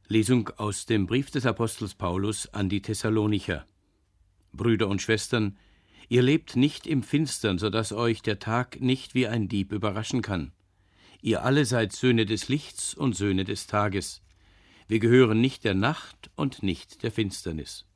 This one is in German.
Lesung aus dem Brief des Apostels Paulus an die Thessalonicher. Brüder und Schwestern, ihr lebt nicht im Finstern, so dass euch der Tag nicht wie ein Dieb überraschen kann. Ihr alle seid Söhne des Lichts und Söhne des Tages. Wir gehören nicht der Nacht und nicht der Finsternis.